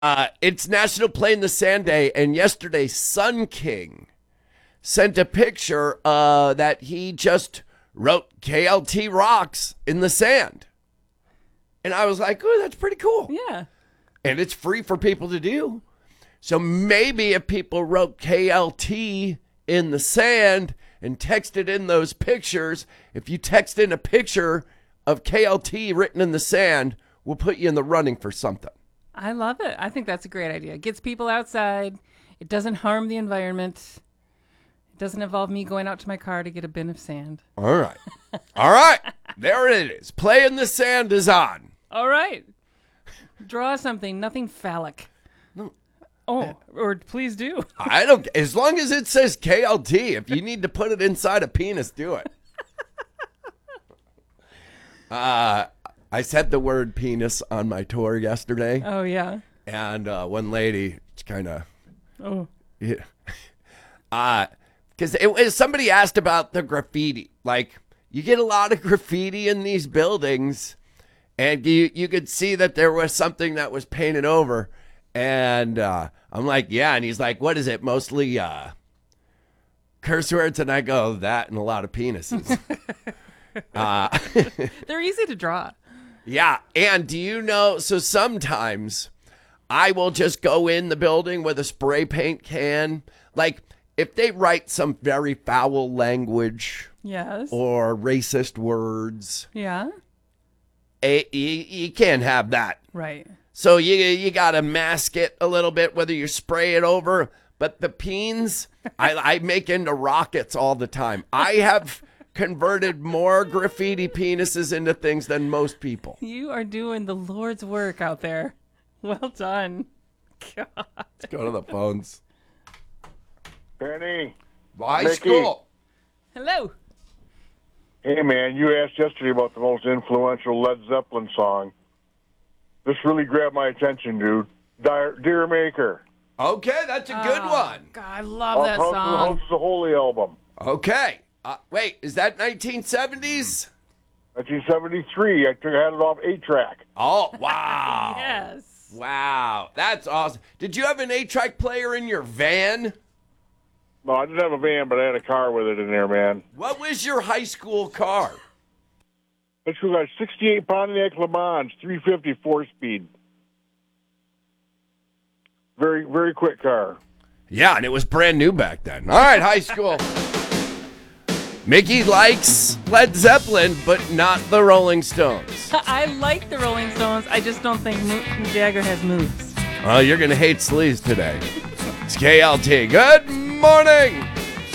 It's National Play in the Sand Day, and yesterday Sun King sent a picture that he just wrote KLT rocks in the sand. And I was like, oh, that's pretty cool. Yeah. And it's free for people to do. So maybe if people wrote KLT in the sand and texted in those pictures, if you text in a picture of KLT written in the sand, we'll put you in the running for something. I love it. I think that's a great idea. It gets people outside. It doesn't harm the environment. It doesn't involve me going out to my car to get a bin of sand. All right. All right. There it is. Play in the sand is on. All right. Draw something. Nothing phallic. No. Oh, or please do. I don't, as long as it says KLT, if you need to put it inside a penis, do it. I said the word penis on my tour yesterday. Oh, yeah. And one lady kind of, Oh. yeah. Because it was, somebody asked about the graffiti. Like, you get a lot of graffiti in these buildings, and you could see that there was something that was painted over. And I'm like, yeah. And he's like, what is it? Mostly curse words? And I go, that and a lot of penises. They're easy to draw. Yeah. And do you know, so sometimes I will just go in the building with a spray paint can. Like, if they write some very foul language Yes. or racist words, Yeah. you can't have that. Right. So you got to mask it a little bit, whether you spray it over. But the peens, I make into rockets all the time. I have converted more graffiti penises into things than most people. You are doing the Lord's work out there. Well done. God. Let's go to the phones. Penny. High Mickey. school. Hello. Hey, man, you asked yesterday about the most influential Led Zeppelin song. This really grabbed my attention, dude. Dear Maker. Okay, that's a good one. God, I love that House song. is a Holy album. Okay. Wait, is that 1970s? 1973. I had it off 8-track. Oh, wow. Yes. Wow. That's awesome. Did you have an 8-track player in your van? No, I didn't have a van, but I had a car with it in there, man. What was your high school car? It's got a 68 Pontiac Le Mans, 350 4-speed. Very, very quick car. Yeah, and it was brand new back then. All right, high school. Mickey likes Led Zeppelin, but not the Rolling Stones. I like the Rolling Stones. I just don't think Mick Jagger has moves. Well, you're going to hate sleaze today. It's KLT. Good morning.